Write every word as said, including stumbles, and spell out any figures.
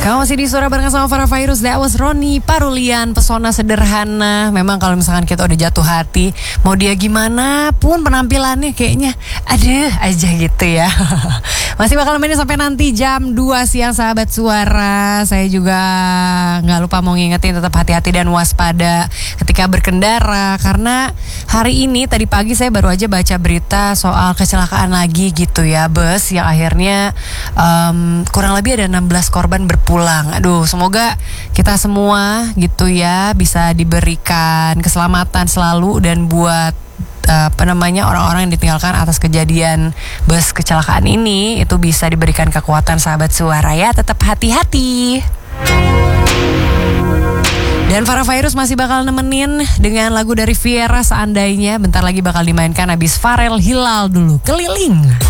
Kamu masih di suara barengan sama Farah Virus. That was Roni Parulian, pesona sederhana. Memang kalau misalkan kita udah jatuh hati, mau dia gimana pun penampilannya kayaknya aduh aja gitu ya. Masih bakal nemenin sampai nanti jam dua siang sahabat suara. Saya juga gak lupa mau ngingetin tetap hati-hati dan waspada ketika berkendara. Karena hari ini tadi pagi saya baru aja baca berita soal kecelakaan lagi gitu ya, bus yang akhirnya um, kurang lebih ada enam belas korban berpulang. Aduh, semoga kita semua gitu ya bisa diberikan keselamatan selalu, dan buat uh, apa namanya orang-orang yang ditinggalkan atas kejadian bus kecelakaan ini itu bisa diberikan kekuatan sahabat suara ya. Tetap hati-hati. Dan Farah Virus masih bakal nemenin dengan lagu dari Viera Seandainya. Bentar lagi bakal dimainkan abis Farel Hilal dulu. Keliling.